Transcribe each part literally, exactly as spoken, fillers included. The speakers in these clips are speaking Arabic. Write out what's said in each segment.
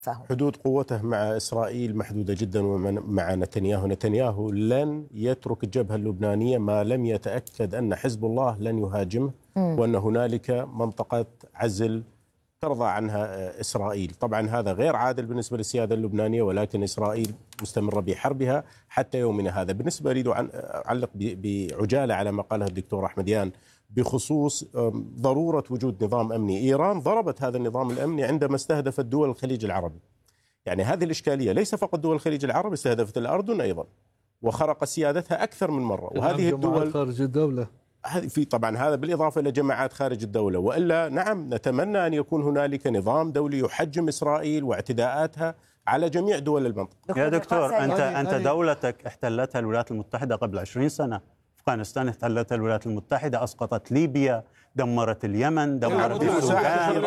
فهم. حدود قوته مع إسرائيل محدودة جدا ومع نتنياهو نتنياهو لن يترك الجبهة اللبنانية ما لم يتأكد أن حزب الله لن يهاجمه وأن هنالك منطقة عزل ترضى عنها إسرائيل. طبعا هذا غير عادل بالنسبة للسيادة اللبنانية، ولكن إسرائيل مستمرة بحربها حتى يومنا هذا. بالنسبة أريد أن أعلق بعجالة على ما قاله الدكتور أحمديان بخصوص ضرورة وجود نظام أمني. إيران ضربت هذا النظام الأمني عندما استهدفت دول الخليج العربي. يعني هذه الإشكالية ليس فقط دول الخليج العربي، استهدفت الأردن أيضا وخرق سيادتها أكثر من مرة. وهذه الدول خارج الدولة هذه في طبعا هذا بالإضافة إلى جماعات خارج الدولة. وإلا نعم نتمنى أن يكون هنالك نظام دولي يحجم إسرائيل واعتداءاتها على جميع دول المنطقة. يا دكتور أنت أنت دولتك احتلتها الولايات المتحدة قبل عشرين سنة. أفغانستان احتلتها الولايات المتحدة، أسقطت ليبيا، دمرت اليمن، دمرت السودان،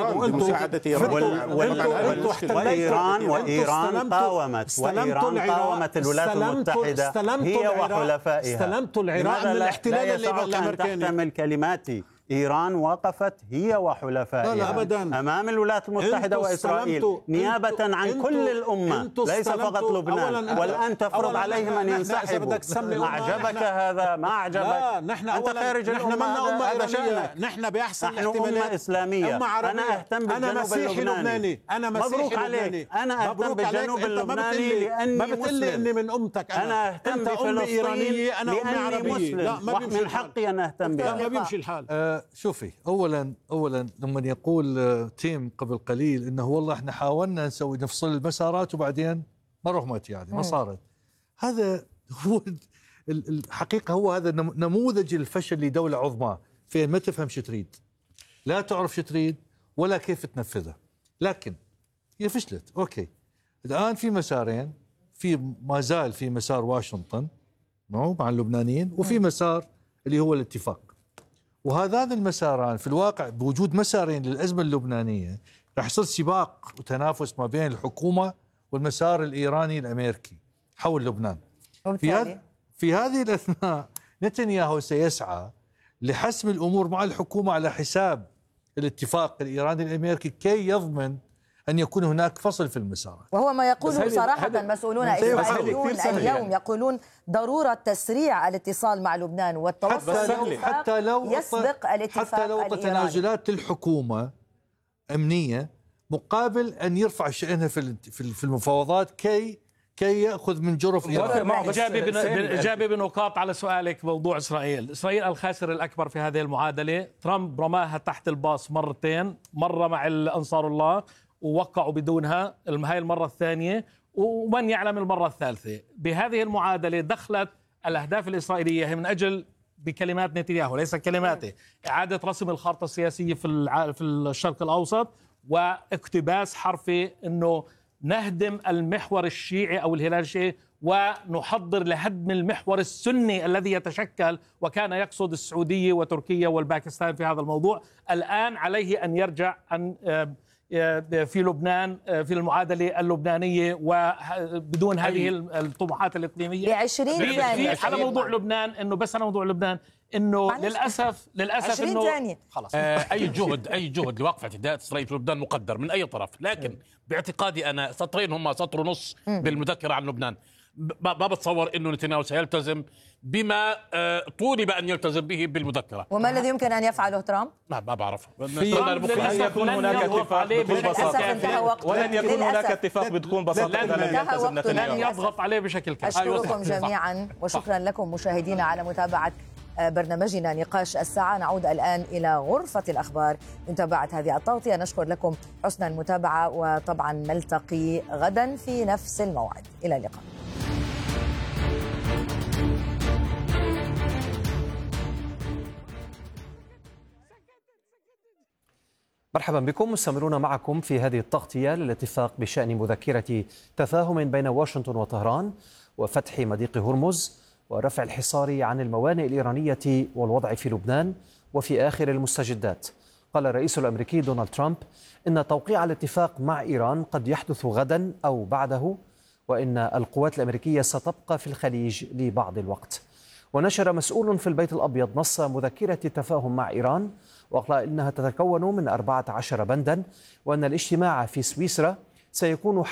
وإيران وإيران قاومت وإيران قاومت الولايات المتحدة هي وحلفائها. استلمت العراق من الاحتلال الأمريكي. تحتمل كلماتي إيران وقفت هي وحلفائها لا لا أمام الولايات المتحدة وإسرائيل نيابة عن كل الأمة، ليس فقط لبنان، والآن تفرض عليهم أن ينسحبوا. ما أعجبك هذا؟ ما أعجبك؟ لا نحن أنت خارج الأمة، أمة إيرانية، نحن بأحسن الاحتمالات. أمة إسلامية، أمة عربية. أنا أهتم بالجنوب اللبناني. أنا مسيحي لبناني. أنا أهتم بالجنوب اللبناني لأني ما بتقلي إني من أمتك. أنا, أنا أهتم بفلسطين أنا أمي عربية. لا من حقي أن أهتم بها. ما بيمشي الحال. أه شوفي، اولا اولا لما يقول تيم قبل قليل انه والله احنا حاولنا نسوي نفصل المسارات وبعدين ما رحمت يعني ما صارت، هذا هو الحقيقه، هو هذا نموذج الفشل لدوله عظمى فين ما تفهم شو تريد، لا تعرف شو تريد ولا كيف تنفذها، لكن هي فشلت. اوكي الان في مسارين، في ما زال في مسار واشنطن مع اللبنانيين وفي مسار اللي هو الاتفاق، وهذان المساران في الواقع بوجود مسارين للأزمة اللبنانية راح يصير سباق وتنافس ما بين الحكومة والمسار الإيراني الأمريكي حول لبنان. في, هذ... في هذه الأثناء نتنياهو سيسعى لحسم الأمور مع الحكومة على حساب الاتفاق الإيراني الأمريكي كي يضمن أن يكون هناك فصل في المسارات. وهو ما يقوله صراحة مسؤولون إسرائيليون اليوم، يقولون ضرورة تسريع الاتصال مع لبنان والتوصل حتى لو يسبق الاتفاق حتى لو تنازلات الحكومة أمنية مقابل أن يرفع شأنها في في المفاوضات كي كي يأخذ من جرف إيران. إجابة بنقاط على سؤالك موضوع إسرائيل. إسرائيل الخاسر الأكبر في هذه المعادلة. ترامب رماها تحت الباص مرتين، مرة مع الأنصار الله ووقعوا بدونها، هاي المرة الثانية، ومن يعلم المرة الثالثة. بهذه المعادلة دخلت الأهداف الإسرائيلية من أجل بكلمات نتنياهو ليس كلماته إعادة رسم الخارطة السياسية في في الشرق الأوسط واقتباس حرفي أنه نهدم المحور الشيعي أو الهلال الشيعي ونحضر لهدم المحور السني الذي يتشكل، وكان يقصد السعودية وتركيا والباكستان في هذا الموضوع. الآن عليه أن يرجع أن في لبنان في المعادلة اللبنانية وبدون هذه الطموحات الإقليمية. بعشرين ثانية على موضوع لبنان إنه بس على موضوع لبنان إنه للأسف للأسف إنه خلاص آه أي جهد أي جهد لوقف اعتداءات إسرائيل في لبنان مقدر من أي طرف، لكن باعتقادي أنا سطرين هم سطر ونص بالمذكرة عن لبنان. ما بتصور إنه نتنياهو سيلتزم بما آه طولب أن يلتزم به بالمذكرة. وما الذي يمكن أن يفعله ترامب؟ ما ما بعرف. لن يكون هناك اتفاق بدون بساطة، ولن يكون هناك اتفاق بدون بساطة إذا لم يلتزم نتنياهو. لن يضغط عليه بشكل كافي. أشكركم جميعا وشكرا لكم مشاهدينا على متابعة برنامجنا نقاش الساعة. نعود الآن إلى غرفة الأخبار لمتابعة هذه التغطية. نشكر لكم حسن المتابعة، وطبعا نلتقي غدا في نفس الموعد. إلى اللقاء. مرحبا بكم، مستمرون معكم في هذه التغطية للاتفاق بشأن مذكرة تفاهم بين واشنطن وطهران وفتح مضيق هرمز ورفع الحصار عن الموانئ الإيرانية والوضع في لبنان وفي آخر المستجدات. قال الرئيس الأمريكي دونالد ترامب إن توقيع الاتفاق مع إيران قد يحدث غدا أو بعده، وإن القوات الأمريكية ستبقى في الخليج لبعض الوقت. ونشر مسؤول في البيت الأبيض نص مذكرة التفاهم مع إيران، وقال إنها تتكون من أربعة عشر بندا، وأن الاجتماع في سويسرا سيكون